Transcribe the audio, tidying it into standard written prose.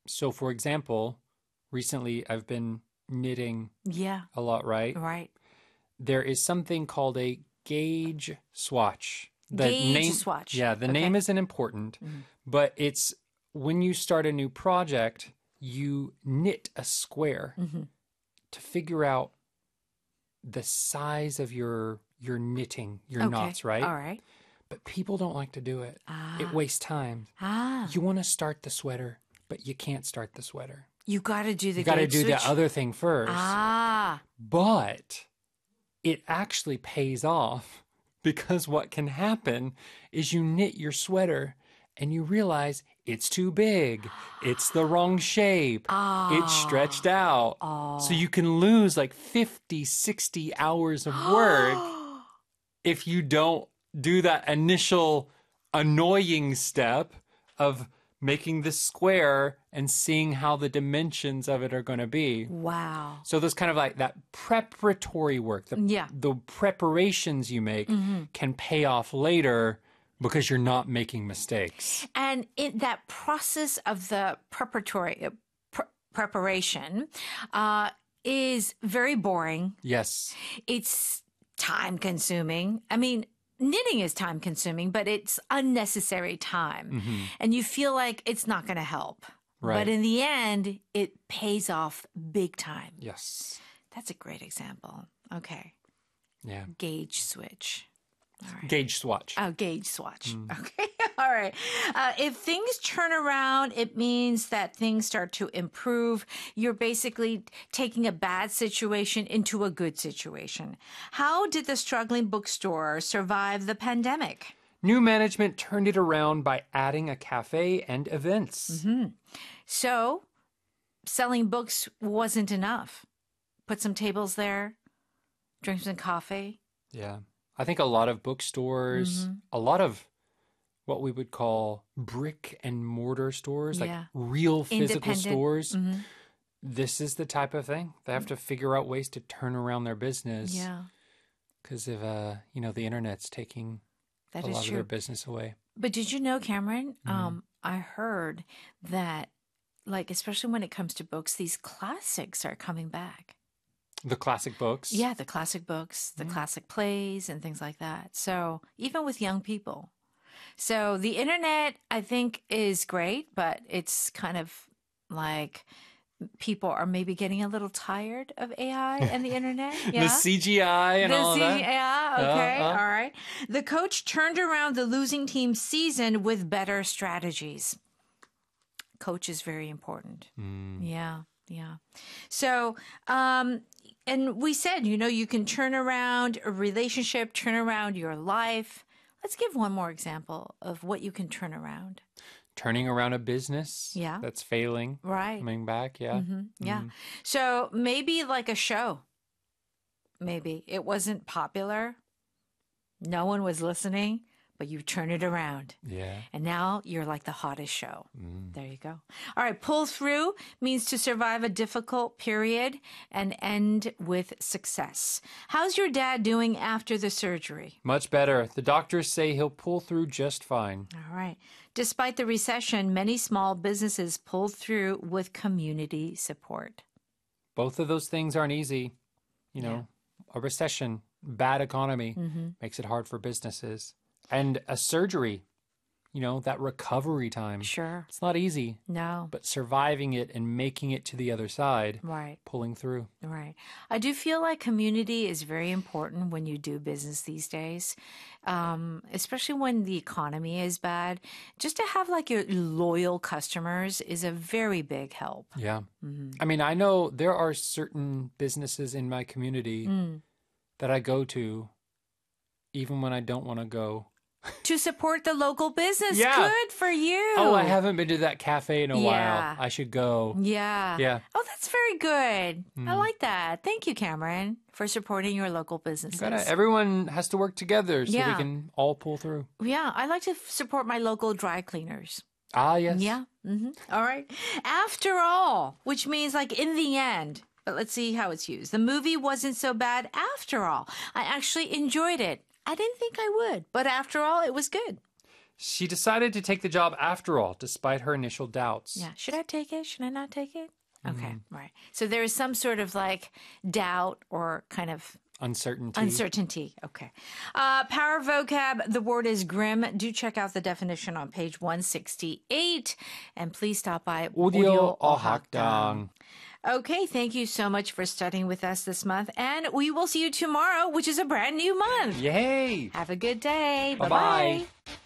So, for example, recently I've been knitting Yeah. a lot, right? Right. There is something called a gauge swatch. Gauge swatch. Yeah, the Okay. name isn't important, but it's when you start a new project, you knit a square to figure out the size of your knitting, your knots, right? All right. But people don't like to do it. It wastes time. Ah. You want to start the sweater, but you can't start the sweater. You got to do the You got to gauge do switch. the other thing first. Ah. But it actually pays off because what can happen is you knit your sweater and you realize it's too big. It's the wrong shape. It's stretched out. So you can lose like 50, 60 hours of work if you don't do that initial annoying step of making the square and seeing how the dimensions of it are going to be. Wow. So there's kind of like that preparatory work, the preparations you make can pay off later because you're not making mistakes. And in that process of the preparation is very boring. Yes. It's time consuming. I mean, knitting is time consuming, but it's unnecessary time. And you feel like it's not going to help. Right. But in the end, it pays off big time. Yes. That's a great example. Okay. Yeah. Gauge switch. All right. Gauge swatch. Oh, gauge swatch. Okay. All right. If things turn around, it means that things start to improve. You're basically taking a bad situation into a good situation. How did the struggling bookstore survive the pandemic? New management turned it around by adding a cafe and events. So, selling books wasn't enough. Put some tables there, drink some coffee. Yeah. I think a lot of bookstores, a lot of what we would call brick and mortar stores, like Yeah. real physical Independent. stores, this is the type of thing. They have to figure out ways to turn around their business Yeah, because of, the internet's taking that a is lot of their true. business away. But did you know, Cameron? I heard that, like, especially when it comes to books, these classics are coming back. The classic books. Yeah, the classic books, the classic plays, and things like that. So even with young people. So the internet, I think, is great, but it's kind of like people are maybe getting a little tired of AI and the internet. Yeah. The CGI and all of that. Yeah, okay, Uh-huh. all right. The coach turned around the losing team's season with better strategies. Coach is very important. Yeah, yeah. So, and we said, you can turn around a relationship, turn around your life. Let's give one more example of what you can turn around. Turning around a business Yeah. that's failing, Right. coming back. Yeah. Yeah. So maybe like a show. Maybe it wasn't popular. No one was listening, but you turn it around. Yeah. And now you're like the hottest show. There you go. All right. Pull through means to survive a difficult period and end with success. How's your dad doing after the surgery? Much better. The doctors say he'll pull through just fine. All right. Despite the recession, many small businesses pulled through with community support. Both of those things aren't easy. A recession, bad economy makes it hard for businesses. And a surgery, that recovery time. Sure. It's not easy, No. but surviving it and making it to the other side, Right. pulling through. Right. I do feel like community is very important when you do business these days, especially when the economy is bad. Just to have like your loyal customers is a very big help. Yeah. I mean, I know there are certain businesses in my community that I go to even when I don't want to go. To support the local business. Yeah. Good for you. Oh, I haven't been to that cafe in a Yeah. while. I should go. Yeah. Yeah. Oh, that's very good. I like that. Thank you, Cameron, for supporting your local businesses. Everyone has to work together so we Yeah. can all pull through. Yeah, I like to support my local dry cleaners. Ah, yes. Yeah. All right. After all, which means like in the end, but let's see how it's used. The movie wasn't so bad after all. I actually enjoyed it. I didn't think I would, but after all, it was good. She decided to take the job after all, despite her initial doubts. Yeah. Should I take it? Should I not take it? Okay. Right. So there is some sort of like doubt or kind of uncertainty. Okay. Power vocab. The word is grim. Do check out the definition on page 168. And please stop by Audio Ohakdang. Okay. Thank you so much for studying with us this month. And we will see you tomorrow, which is a brand new month. Yay! Have a good day. Bye-bye. Bye-bye.